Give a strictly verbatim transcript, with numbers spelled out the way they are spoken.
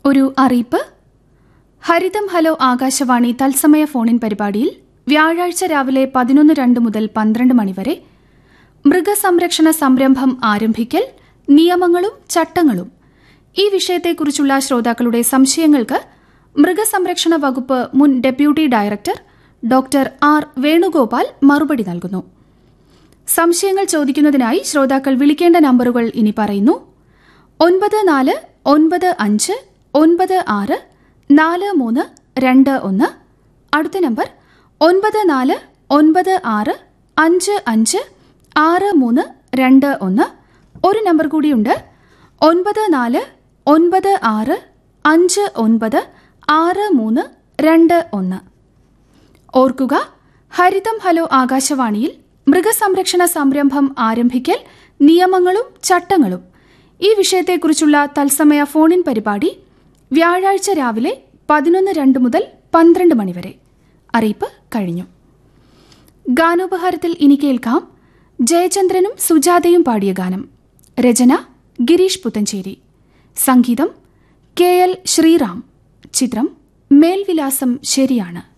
ഒരു അറിയിപ്പ്. ഹരിതം ഹലോ ആകാശവാണി തത്സമയ ഫോണിൻ പരിപാടിയിൽ വ്യാഴാഴ്ച രാവിലെ പതിനൊന്ന് രണ്ട് മുതൽ പന്ത്രണ്ട് മണിവരെ മൃഗസംരക്ഷണ സംരംഭം ആരംഭിക്കൽ, നിയമങ്ങളും ചട്ടങ്ങളും ഈ വിഷയത്തെക്കുറിച്ചുള്ള ശ്രോതാക്കളുടെ സംശയങ്ങൾക്ക് മൃഗസംരക്ഷണ വകുപ്പ് മുൻ deputy director doctor R Venugopal മറുപടി നൽകുന്നു. സംശയങ്ങൾ ചോദിക്കുന്നതിനായി ശ്രോതാക്കൾ വിളിക്കേണ്ട നമ്പറുകൾ ഇനി പറയുന്നു. ഒൻപത് നാല് ഒൻപത് അഞ്ച് ഒൻപത് ആറ് നാല് മൂന്ന് രണ്ട് ഒന്ന്. അടുത്ത നമ്പർ ഒൻപത് നാല് ഒൻപത് ആറ് അഞ്ച് അഞ്ച് ആറ് മൂന്ന് രണ്ട് ഒന്ന്. ഒരു നമ്പർ കൂടിയുണ്ട്, ഒൻപത് നാല് ഒൻപത് ആറ് അഞ്ച് ഒൻപത് ആറ് മൂന്ന് രണ്ട് ഒന്ന്. ഓർക്കുക, ഹരിതം ഹലോ ആകാശവാണിയിൽ മൃഗസംരക്ഷണ സംരംഭം ആരംഭിക്കൽ, നിയമങ്ങളും ചട്ടങ്ങളും ഈ വിഷയത്തെക്കുറിച്ചുള്ള തത്സമയ ഫോണിൻ പരിപാടി വ്യാഴാഴ്ച രാവിലെ പതിനൊന്ന് രണ്ട് മുതൽ പന്ത്രണ്ട് മണിവരെ. അറിയിപ്പ് കഴിഞ്ഞു. ഗാനോപഹാരത്തിൽ ഇനി കേൾക്കാം ജയചന്ദ്രനും സുജാതയും പാടിയ ഗാനം. രചന ഗിരീഷ് പുത്തഞ്ചേരി, സംഗീതം കെ എൽ ശ്രീറാം. ചിത്രം മേൽവിലാസം ശരിയാണ്.